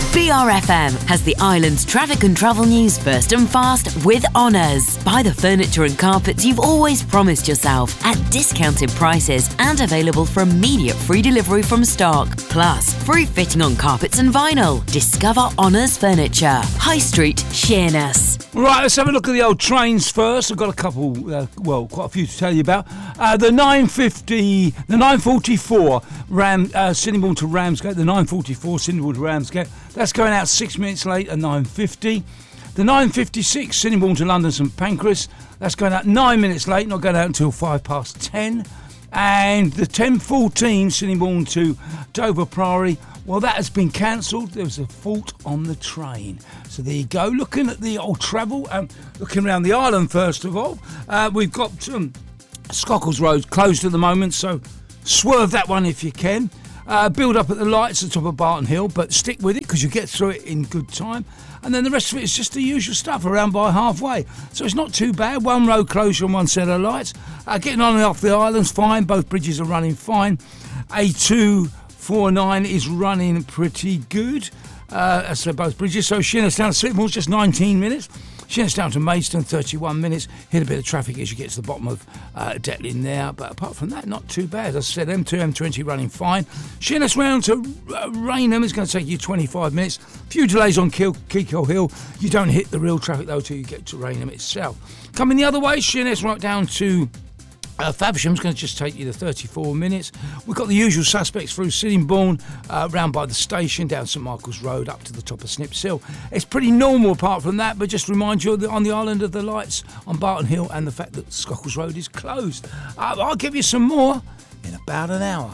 BRFM has the island's traffic and travel news first and fast with Honours. Buy the furniture and carpets you've always promised yourself at discounted prices and available for immediate free delivery from stock. Plus, free fitting on carpets and vinyl. Discover Honours Furniture. High Street, Sheerness. Right, let's have a look at the old trains first. I've got a couple, quite a few to tell you about. The 944 Sydney to Ramsgate, the 944 Sydney to Ramsgate, that's going out 6 minutes late at 9:50. The 9:56 Sydney to London St Pancras, that's going out 9 minutes late, not going out until 10:05. And the 10:14 Sydney to Dover Priory, well, that has been cancelled. There was a fault on the train. So there you go. Looking at the old travel, looking around the island first of all, we've got Scockles Road closed at the moment, so swerve that one if you can. Build up at the lights at the top of Barton Hill, but stick with it because you get through it in good time. And then the rest of it is just the usual stuff around by halfway. So it's not too bad. One road closure on one set of lights. Getting on and off the island's fine. Both bridges are running fine. A249 is running pretty good. So both bridges. So Sheerness down to Slickmore's just 19 minutes. Sheerness down to Maidstone, 31 minutes. Hit a bit of traffic as you get to the bottom of Detlin there. But apart from that, not too bad. As I said, M2, M20 running fine. Sheerness round to Rainham is going to take you 25 minutes. Few delays on Keekill Hill. You don't hit the real traffic, though, till you get to Rainham itself. Coming the other way, Sheerness right down to Faversham's going to just take you to 34 minutes. We've got the usual suspects through Sittingbourne, round by the station, down St Michael's Road, up to the top of Snips Hill. It's pretty normal apart from that, but just remind you that on the island of the lights on Barton Hill and the fact that Scockles Road is closed. I'll give you some more in about an hour.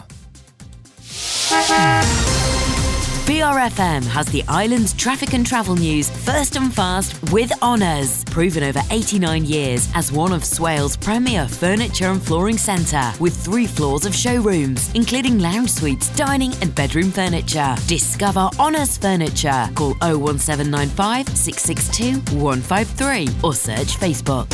BRFM has the island's traffic and travel news first and fast with Honours. Proven over 89 years as one of Swales' premier furniture and flooring centre, with 3 floors of showrooms, including lounge suites, dining and bedroom furniture. Discover Honours Furniture. Call 01795 662 153 or search Facebook.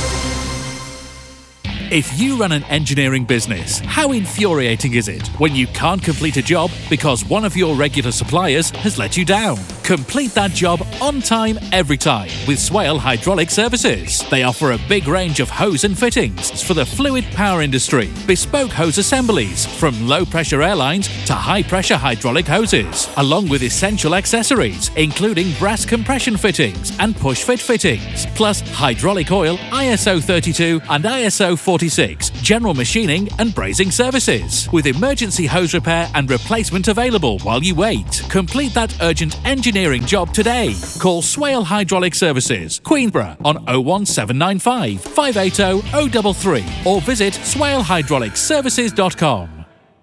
If you run an engineering business, how infuriating is it when you can't complete a job because one of your regular suppliers has let you down? Complete that job on time, every time with Swale Hydraulic Services. They offer a big range of hose and fittings for the fluid power industry, bespoke hose assemblies from low-pressure airlines to high-pressure hydraulic hoses, along with essential accessories, including brass compression fittings and push-fit fittings, plus hydraulic oil, ISO 32 and ISO 46, general machining and brazing services, with emergency hose repair and replacement available while you wait. Complete that urgent engineering job today. Call Swale Hydraulic Services, Queenborough on 01795 580 033 or visit swalehydraulicservices.com.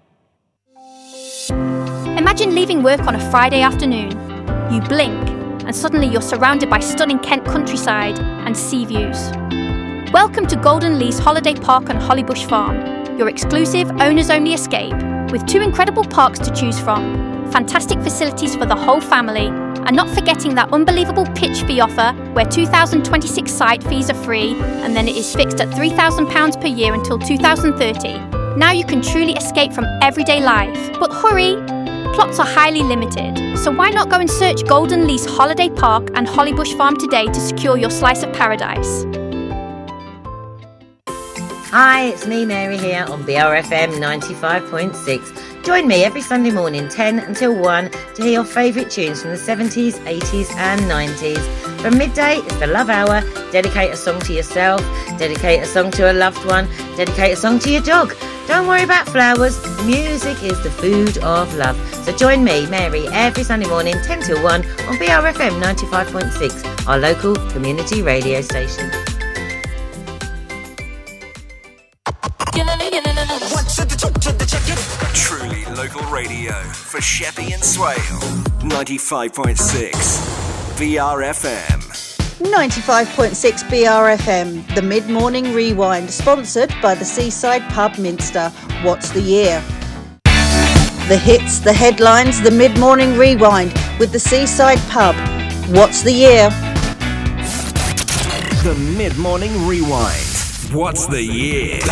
Imagine leaving work on a Friday afternoon. You blink and suddenly you're surrounded by stunning Kent countryside and sea views. Welcome to Golden Lease Holiday Park on Hollybush Farm, your exclusive owners-only escape with 2 incredible parks to choose from, fantastic facilities for the whole family, and not forgetting that unbelievable pitch fee offer where 2026 site fees are free and then it is fixed at £3,000 per year until 2030. Now you can truly escape from everyday life. But hurry! Plots are highly limited, so why not go and search Golden Lease Holiday Park and Hollybush Farm today to secure your slice of paradise. Hi, it's me, Mary, here on BRFM 95.6. Join me every Sunday morning, 10 until 1, to hear your favourite tunes from the 70s, 80s and 90s. From midday, it's the Love Hour. Dedicate a song to yourself, dedicate a song to a loved one, dedicate a song to your dog. Don't worry about flowers, music is the food of love. So join me, Mary, every Sunday morning, 10 till 1 on BRFM 95.6, our local community radio station. Truly local radio for Sheppey and Swale. 95.6 BRFM. 95.6 BRFM, the Mid-Morning Rewind, sponsored by the Seaside Pub Minster. What's the year? The hits, the headlines, the Mid-Morning Rewind with the Seaside Pub. What's the year? The Mid-Morning Rewind. What's the year?